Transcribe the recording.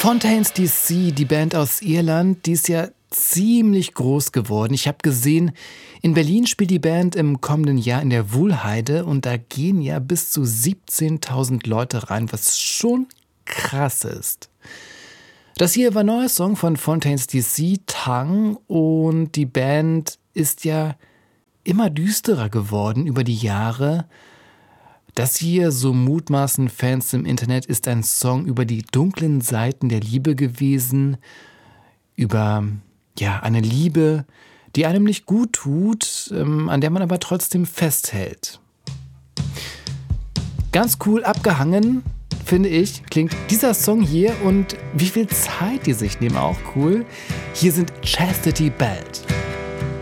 Fontaines DC, die Band aus Irland, die ist ja ziemlich groß geworden. Ich habe gesehen, in Berlin spielt die Band im kommenden Jahr in der Wuhlheide und da gehen ja bis zu 17.000 Leute rein, was schon krass ist. Das hier war ein neuer Song von Fontaines DC, Tang, und die Band ist ja immer düsterer geworden über die Jahre. Das hier, so mutmaßen Fans im Internet, ist ein Song über die dunklen Seiten der Liebe gewesen, über eine Liebe, die einem nicht gut tut, an der man aber trotzdem festhält. Ganz cool abgehangen, finde ich, klingt dieser Song hier, und wie viel Zeit die sich nehmen, auch cool. Hier sind Chastity Belt.